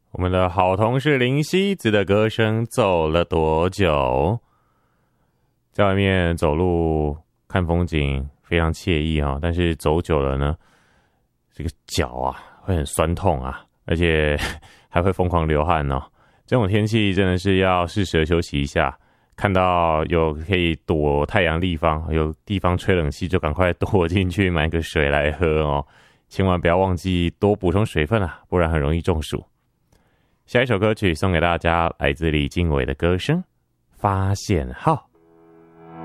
我们的好同事林夕子的歌声走了多久？在外面走路看风景非常惬意啊，但是走久了呢，这个脚啊会很酸痛啊，而且还会疯狂流汗哦。这种天气真的是要适时的休息一下，看到有可以躲太阳地方，有地方吹冷气就赶快躲进去买个水来喝哦。千万不要忘记多补充水分啊，不然很容易中暑。下一首歌曲送给大家，来自李经纬的歌声《发现号》。